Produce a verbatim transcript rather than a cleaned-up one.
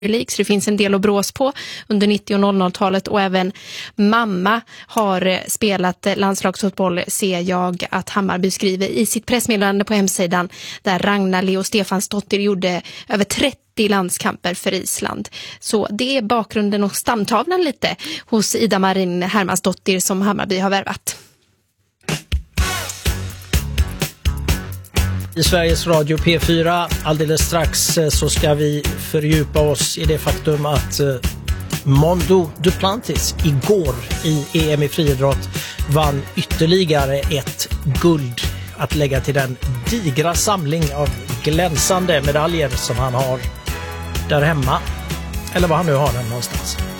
Så det finns en del att brås på under nittio- och noll noll-talet, och även mamma har spelat landslagsfotboll, ser jag att Hammarby skriver i sitt pressmeddelande på hemsidan, där Ragnar Leo Stefansdotter gjorde över trettio landskamper för Island. Så det är bakgrunden och stamtavlan lite hos Ida Marin Hermansdottir som Hammarby har värvat. I Sveriges Radio P fyra alldeles strax så ska vi fördjupa oss i det faktum att Mondo Duplantis igår i E M i friidrott vann ytterligare ett guld att lägga till den digra samling av glänsande medaljer som han har där hemma, eller var han nu har den någonstans.